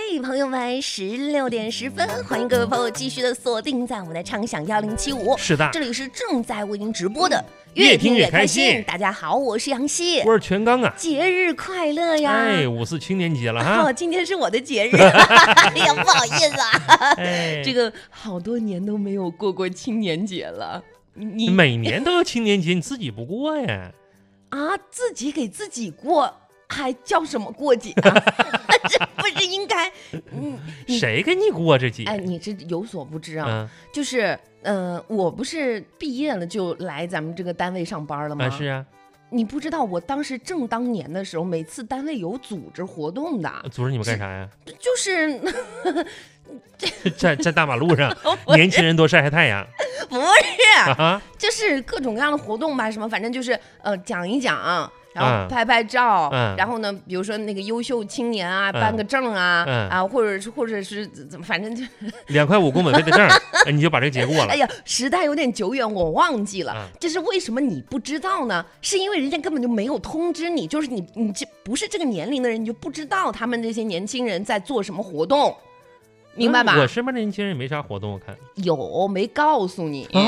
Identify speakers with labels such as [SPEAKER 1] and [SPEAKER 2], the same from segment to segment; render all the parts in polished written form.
[SPEAKER 1] 朋友们，16:10，欢迎各位朋友继续的锁定在我们的畅享1075。
[SPEAKER 2] 是的，
[SPEAKER 1] 这里是正在为您直播的，
[SPEAKER 2] 越听越开心。
[SPEAKER 1] 大家好，我是杨希，
[SPEAKER 2] 我是全刚啊，
[SPEAKER 1] 节日快乐呀！
[SPEAKER 2] 哎，54青年节了哈，
[SPEAKER 1] 今天是我的节日，哎呀，不好意思啊，这个好多年都没有过青年节了。你
[SPEAKER 2] 每年都有青年节，你自己不过呀？
[SPEAKER 1] 啊，自己给自己过。还叫什么过节啊？这不是应该？
[SPEAKER 2] 谁给你过这节？
[SPEAKER 1] 哎，你这有所不知啊，就是我不是毕业了就来咱们这个单位上班了吗？
[SPEAKER 2] 是啊。
[SPEAKER 1] 你不知道，我当时正当年的时候，每次单位有组织活动的，
[SPEAKER 2] 组织你们干啥呀？
[SPEAKER 1] 就是
[SPEAKER 2] 在大马路上，年轻人多晒晒太阳。
[SPEAKER 1] 不是，就是各种各样的活动吧，什么反正就是讲一讲。然后拍拍照，然后呢，比如说那个优秀青年啊，颁个证啊，或者是怎么，反正就
[SPEAKER 2] 2块5工本费的证，你就把这个节过了。
[SPEAKER 1] 哎呀，时代有点久远，我忘记了。这是为什么你不知道呢？是因为人家根本就没有通知你，就是你这不是这个年龄的人，你就不知道他们这些年轻人在做什么活动。明白吧？
[SPEAKER 2] 我身边的年轻人也没啥活动，我看
[SPEAKER 1] 有没告诉你？你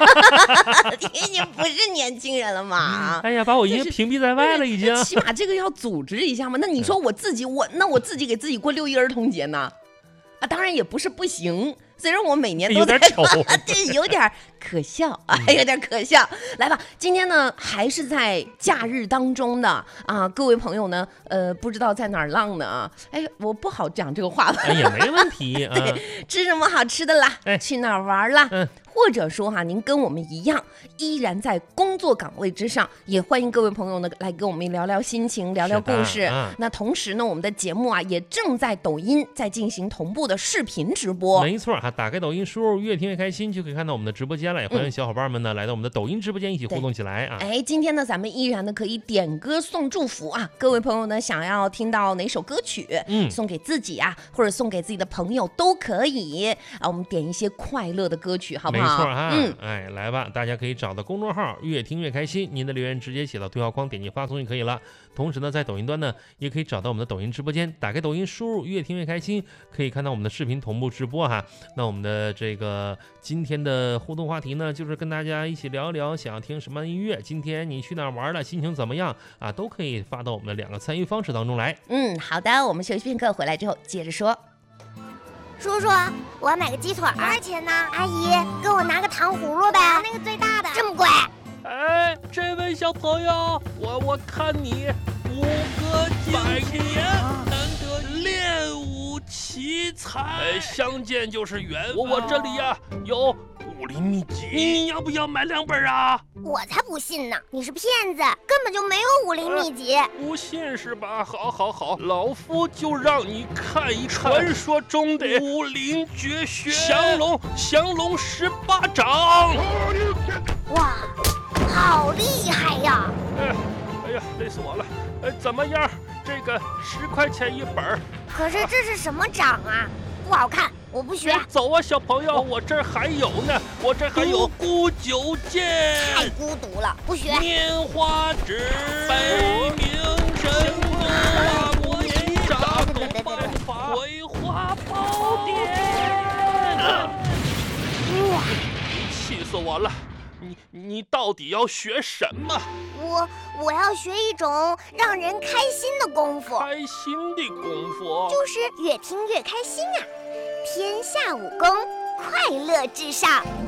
[SPEAKER 1] 不是年轻人了吗？
[SPEAKER 2] 哎呀，把我已经屏蔽在外了，已经。
[SPEAKER 1] 起码这个要组织一下嘛。那你说我自己给自己过6一儿童节呢？啊，当然也不是不行。虽然我每年都在，
[SPEAKER 2] 有点丑，
[SPEAKER 1] 对，有点可笑啊，有点可笑。来吧，今天呢还是在假日当中的啊，各位朋友呢，不知道在哪儿浪呢啊？哎，我不好讲这个话吧？
[SPEAKER 2] 也没问题啊。
[SPEAKER 1] 对，吃什么好吃的啦？去哪儿玩啦？或者说哈，您跟我们一样，依然在工作岗位之上，也欢迎各位朋友呢来跟我们聊聊心情，聊聊故事。那同时呢，我们的节目啊也正在抖音在进行同步的视频直播。
[SPEAKER 2] 没错哈，打开抖音输入越听越开心，就可以看到我们的直播间了。也欢迎小伙伴们呢来到我们的抖音直播间一起互动起来啊！
[SPEAKER 1] 哎，今天呢咱们依然呢可以点歌送祝福啊，各位朋友呢想要听到哪首歌曲，送给自己啊，或者送给自己的朋友都可以啊。我们点一些快乐的歌曲，好不好？
[SPEAKER 2] 没错哈，哎，来吧，大家可以找到公众号越听越开心，您的留言直接写到对话框，点击发送就可以了。同时呢，在抖音端呢，也可以找到我们的抖音直播间，打开抖音输入越听越开心，可以看到我们的视频同步直播哈。那我们的这个今天的互动话题呢，就是跟大家一起聊一聊想要听什么音乐，今天你去哪儿玩了，心情怎么样啊，都可以发到我们的2个参与方式当中来。
[SPEAKER 1] 好的，我们休息片刻，回来之后接着说。
[SPEAKER 3] 叔叔，我要买个鸡腿，多少钱呢？阿姨，给我拿个糖葫芦呗，那个最大的，这么贵？
[SPEAKER 4] 哎，这位小朋友，我看你5个100年难得练武奇才，相见就是缘。我这里呀有武林秘籍，你要不要买2本啊？
[SPEAKER 3] 我才不信呢！你是骗子，根本就没有武林秘籍。
[SPEAKER 4] 不信是吧？好，老夫就让你看一看传说中的武林绝学降龙18掌。
[SPEAKER 3] 哇，好厉害呀！
[SPEAKER 4] 哎呀，累死我了！怎么样？这个10块钱1本。
[SPEAKER 3] 可是这是什么掌啊？不好看，我不学。
[SPEAKER 4] 走啊，小朋友，我这儿还有呢，我这还有独孤9剑。
[SPEAKER 3] 太孤独了，不学。
[SPEAKER 4] 拈花指，北冥神功，我一掌办法，葵花宝典。
[SPEAKER 3] 哇！
[SPEAKER 4] 气死我了！你到底要学什么？
[SPEAKER 3] 我要学一种让人开心的功夫。
[SPEAKER 4] 开心的功夫
[SPEAKER 3] 就是越听越开心啊！天下武功，快乐至上。